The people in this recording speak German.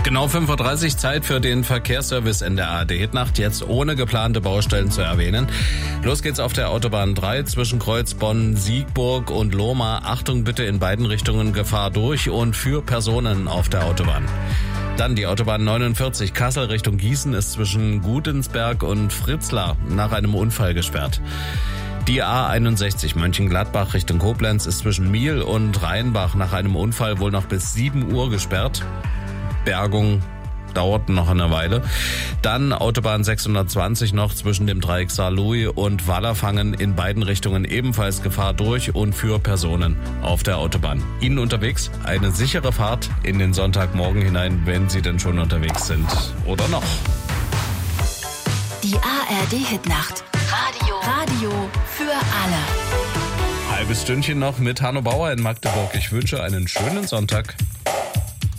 Genau 5:30 Uhr, Zeit für den Verkehrsservice in der ARD-Hitnacht, jetzt ohne geplante Baustellen zu erwähnen. Los geht's auf der Autobahn 3 zwischen Kreuz, Bonn, Siegburg und Lohmar. Achtung bitte in beiden Richtungen, Gefahr durch und für Personen auf der Autobahn. Dann die Autobahn 49 Kassel Richtung Gießen ist zwischen Gudensberg und Fritzlar nach einem Unfall gesperrt. Die A61 Mönchengladbach Richtung Koblenz ist zwischen Miel und Rheinbach nach einem Unfall wohl noch bis 7 Uhr gesperrt. Bergung dauert noch eine Weile. Dann Autobahn 620 noch zwischen dem Dreieck Saarlouis und Wallerfangen in beiden Richtungen ebenfalls Gefahr durch und für Personen auf der Autobahn. Ihnen unterwegs eine sichere Fahrt in den Sonntagmorgen hinein, wenn Sie denn schon unterwegs sind oder noch. Die ARD-Hitnacht. Radio für alle. Halbes Stündchen noch mit Hanno Bauer in Magdeburg. Ich wünsche einen schönen Sonntag.